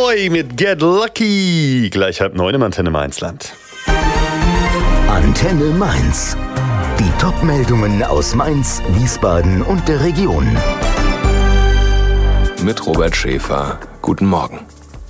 Boy mit Get Lucky. Gleich 8:30 im Antenne Mainzland. Antenne Mainz. Die Top-Meldungen aus Mainz, Wiesbaden und der Region. Mit Robert Schäfer. Guten Morgen.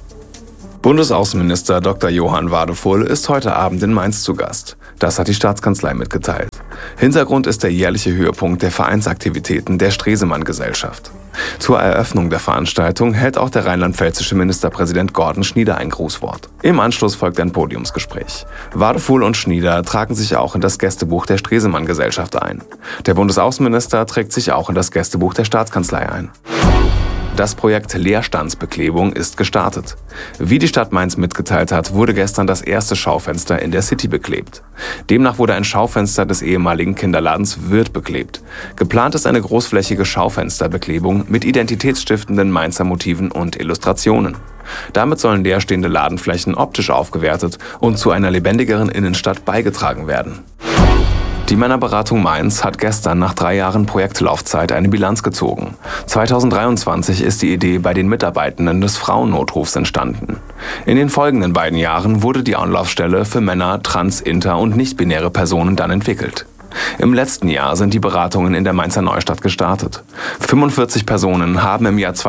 Bundesaußenminister Dr. Johann Wadefuhl ist heute Abend in Mainz zu Gast. Das hat die Staatskanzlei mitgeteilt. Hintergrund ist der jährliche Höhepunkt der Vereinsaktivitäten der Stresemann-Gesellschaft. Zur Eröffnung der Veranstaltung hält auch der rheinland-pfälzische Ministerpräsident Gordon Schnieder ein Grußwort. Im Anschluss folgt ein Podiumsgespräch. Wadefuhl und Schnieder tragen sich auch in das Gästebuch der Stresemann-Gesellschaft ein. Der Bundesaußenminister trägt sich auch in das Gästebuch der Staatskanzlei ein. Das Projekt Leerstandsbeklebung ist gestartet. Wie die Stadt Mainz mitgeteilt hat, wurde gestern das erste Schaufenster in der City beklebt. Demnach wurde ein Schaufenster des ehemaligen Kinderladens Wirth beklebt. Geplant ist eine großflächige Schaufensterbeklebung mit identitätsstiftenden Mainzer Motiven und Illustrationen. Damit sollen leerstehende Ladenflächen optisch aufgewertet und zu einer lebendigeren Innenstadt beigetragen werden. Die Männerberatung Mainz hat gestern nach 3 Jahren Projektlaufzeit eine Bilanz gezogen. 2023 ist die Idee bei den Mitarbeitenden des Frauennotrufs entstanden. In den folgenden 2 Jahren wurde die Anlaufstelle für Männer, trans-, inter- und nicht-binäre Personen dann entwickelt. Im letzten Jahr sind die Beratungen in der Mainzer Neustadt gestartet. 45 Personen haben im Jahr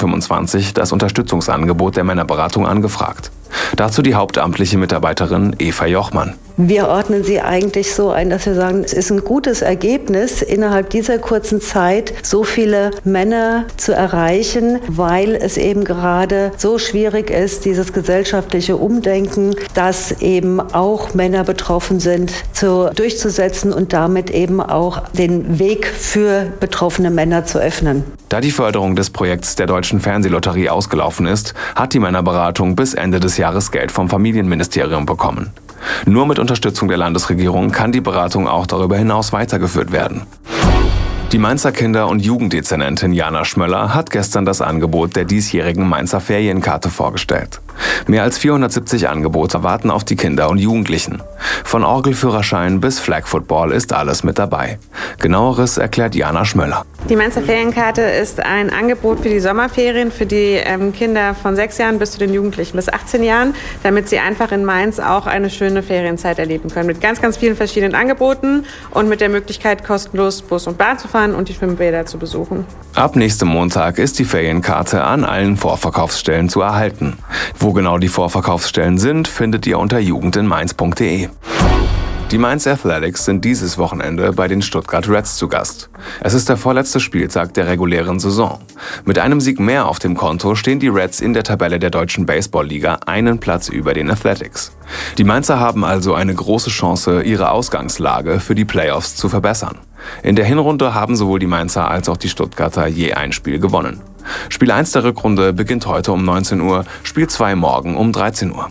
2025 das Unterstützungsangebot der Männerberatung angefragt. Dazu die hauptamtliche Mitarbeiterin Eva Jochmann. Wir ordnen sie eigentlich so ein, dass wir sagen, es ist ein gutes Ergebnis, innerhalb dieser kurzen Zeit so viele Männer zu erreichen, weil es eben gerade so schwierig ist, dieses gesellschaftliche Umdenken, dass eben auch Männer betroffen sind, durchzusetzen und damit eben auch den Weg für betroffene Männer zu öffnen. Da die Förderung des Projekts der Deutschen Fernsehlotterie ausgelaufen ist, hat die Männerberatung bis Ende des Jahres Geld vom Familienministerium bekommen. Nur mit Unterstützung der Landesregierung kann die Beratung auch darüber hinaus weitergeführt werden. Die Mainzer Kinder- und Jugenddezernentin Jana Schmöller hat gestern das Angebot der diesjährigen Mainzer Ferienkarte vorgestellt. Mehr als 470 Angebote warten auf die Kinder und Jugendlichen. Von Orgelführerschein bis Flag Football ist alles mit dabei. Genaueres erklärt Jana Schmöller. Die Mainzer Ferienkarte ist ein Angebot für die Sommerferien für die Kinder von 6 Jahren bis zu den Jugendlichen bis 18 Jahren, damit sie einfach in Mainz auch eine schöne Ferienzeit erleben können. Mit ganz, ganz vielen verschiedenen Angeboten und mit der Möglichkeit, kostenlos Bus und Bahn zu fahren und die Schwimmbäder zu besuchen. Ab nächstem Montag ist die Ferienkarte an allen Vorverkaufsstellen zu erhalten. Wo genau die Vorverkaufsstellen sind, findet ihr unter jugendinmainz.de. Die Mainz Athletics sind dieses Wochenende bei den Stuttgart Reds zu Gast. Es ist der vorletzte Spieltag der regulären Saison. Mit einem Sieg mehr auf dem Konto stehen die Reds in der Tabelle der Deutschen Baseballliga einen Platz über den Athletics. Die Mainzer haben also eine große Chance, ihre Ausgangslage für die Playoffs zu verbessern. In der Hinrunde haben sowohl die Mainzer als auch die Stuttgarter je ein Spiel gewonnen. Spiel 1 der Rückrunde beginnt heute um 19 Uhr, Spiel 2 morgen um 13 Uhr.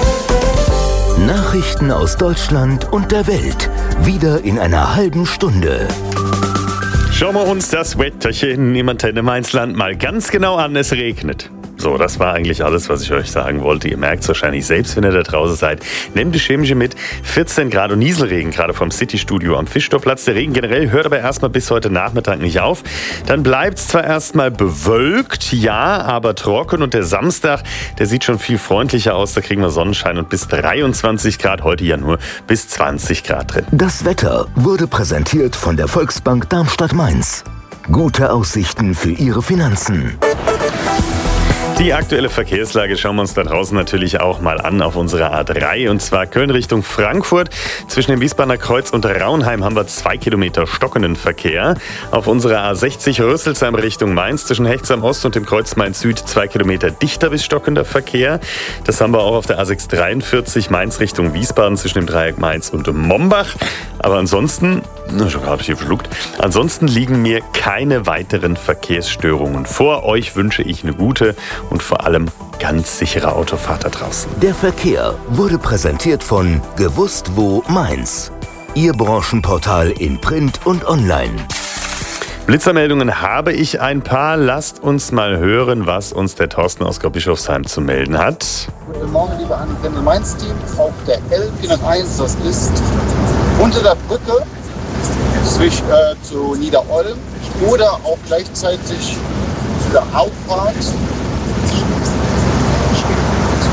Nachrichten aus Deutschland und der Welt. Wieder in einer halben Stunde. Schauen wir uns das Wetterchen im Antenne Mainzland mal ganz genau an. Es regnet. So, das war eigentlich alles, was ich euch sagen wollte. Ihr merkt es wahrscheinlich selbst, wenn ihr da draußen seid. Nehmt die Chemische mit. 14 Grad und Nieselregen, gerade vom City-Studio am Fischtorplatz. Der Regen generell hört aber erstmal bis heute Nachmittag nicht auf. Dann bleibt es zwar erstmal bewölkt, ja, aber trocken. Und der Samstag, der sieht schon viel freundlicher aus. Da kriegen wir Sonnenschein und bis 23 Grad. Heute ja nur bis 20 Grad drin. Das Wetter wurde präsentiert von der Volksbank Darmstadt-Mainz. Gute Aussichten für Ihre Finanzen. Die aktuelle Verkehrslage schauen wir uns da draußen natürlich auch mal an auf unserer A3. Und zwar Köln Richtung Frankfurt. Zwischen dem Wiesbadener Kreuz und Raunheim haben wir 2 Kilometer stockenden Verkehr. Auf unserer A60 Rüsselsheim Richtung Mainz zwischen Hechtsheim Ost und dem Kreuz Mainz Süd 2 Kilometer dichter bis stockender Verkehr. Das haben wir auch auf der A643 Mainz Richtung Wiesbaden zwischen dem Dreieck Mainz und Mombach. Aber ansonsten, schon habe ich hier verschluckt, ansonsten liegen mir keine weiteren Verkehrsstörungen vor. Euch wünsche ich eine gute und vor allem ganz sichere Autofahrt da draußen. Der Verkehr wurde präsentiert von Gewusst wo Mainz. Ihr Branchenportal in Print und Online. Blitzermeldungen habe ich ein paar. Lasst uns mal hören, was uns der Thorsten aus Großbischofsheim zu melden hat. Guten Morgen, liebe Antenne Mainz-Team. Auf der L401, das ist unter der Brücke zu Niederolm oder auch gleichzeitig zu der Auffahrt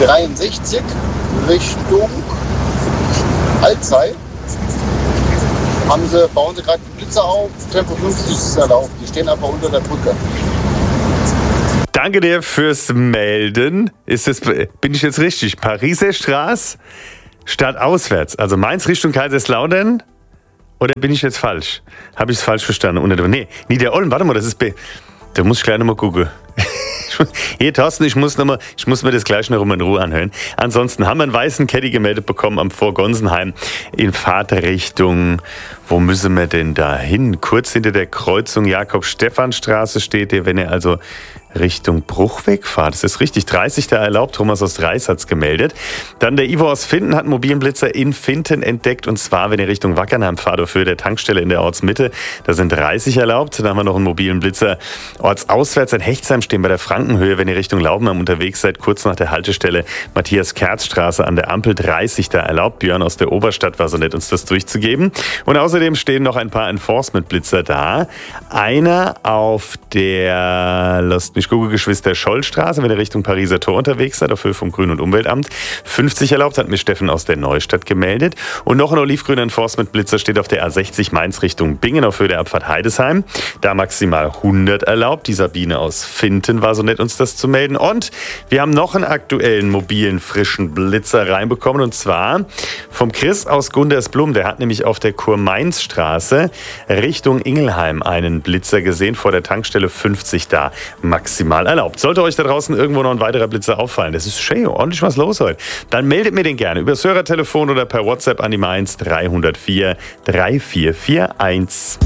63 Richtung Alzey. Bauen sie gerade die Blitzer auf, Tempo 50 ist erlaubt. Die stehen aber unter der Brücke. Danke dir fürs Melden. Bin ich jetzt richtig? Pariser Straße, Stadt auswärts. Also Mainz Richtung Kaiserslautern? Oder bin ich jetzt falsch? Habe ich es falsch verstanden? Nee, Niederolm, warte mal, da muss ich gleich nochmal gucken. Hier, Thorsten, ich muss mir das gleich noch in Ruhe anhören. Ansonsten haben wir einen weißen Caddy gemeldet bekommen am Vorgonsenheim in Fahrtrichtung. Wo müssen wir denn da hin? Kurz hinter der Kreuzung Jakob-Stephan-Straße steht ihr, wenn ihr also Richtung Bruchweg fahrt. Das ist richtig, 30 da erlaubt. Thomas aus Dreis hat's gemeldet. Dann der Ivo aus Finten hat einen mobilen Blitzer in Finten entdeckt. Und zwar, wenn ihr Richtung Wackernheim fahrt, auf Höhe der Tankstelle in der Ortsmitte. Da sind 30 erlaubt. Dann haben wir noch einen mobilen Blitzer ortsauswärts in Hechtsheim stehen bei der Frankenhöhe. Wenn ihr Richtung Laubenheim unterwegs seid, kurz nach der Haltestelle Matthias-Kerz-Straße an der Ampel 30 da erlaubt. Björn aus der Oberstadt war so nett, uns das durchzugeben. Und außerdem stehen noch ein paar Enforcement-Blitzer da. Einer auf der Geschwister-Scholl-Straße, wenn ihr Richtung Pariser Tor unterwegs seid, auf Höhe vom Grün- und Umweltamt. 50 erlaubt, hat mir Steffen aus der Neustadt gemeldet. Und noch ein olivgrüner Enforcement-Blitzer steht auf der A60 Mainz Richtung Bingen auf Höhe der Abfahrt Heidesheim. Da maximal 100 erlaubt. Die Sabine aus Finten war so nett, uns das zu melden. Und wir haben noch einen aktuellen mobilen, frischen Blitzer reinbekommen. Und zwar vom Chris aus Gundersblum. Der hat nämlich auf der Kur-Mainz-Straße Richtung Ingelheim einen Blitzer gesehen, vor der Tankstelle 50 da. Maximal erlaubt. Sollte euch da draußen irgendwo noch ein weiterer Blitzer auffallen, das ist schön, ordentlich was los heute, dann meldet mir den gerne über das Hörertelefon oder per WhatsApp an die Mainz 304 3441.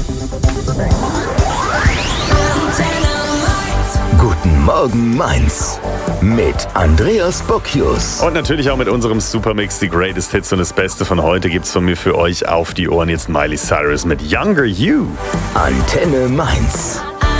Guten Morgen Mainz mit Andreas Bocchius. Und natürlich auch mit unserem Supermix, die Greatest Hits und das Beste von heute gibt's von mir für euch auf die Ohren. Jetzt Miley Cyrus mit Younger You. Antenne Mainz.